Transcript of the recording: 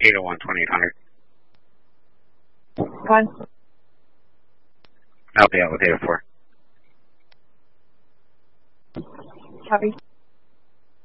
801 2800. One. I'll be out with 804. Copy.